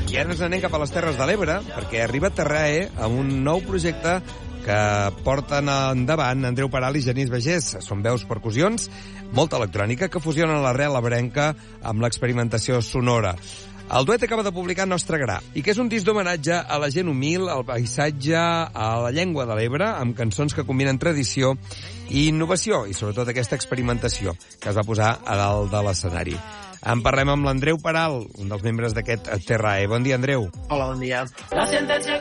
I ara ens anem cap a les Terres de l'Ebre, perquè arriba Terrae amb un nou projecte que porten endavant Andreu Peral i Genís Begés. Són veus, percussions, molta electrònica, que fusionen l'arrel ebrenca amb l'experimentació sonora. El duet acaba de publicar Nostre Gra, i que és un disc d'homenatge a la gent humil, al paisatge, a la llengua de l'Ebre, amb cançons que combinen tradició i innovació, i sobretot aquesta experimentació que es va posar a dalt de l'escenari. En parlem amb l'Andreu Peral, un dels membres d'aquest Terrae. Bon dia, Andreu. Hola, bon dia.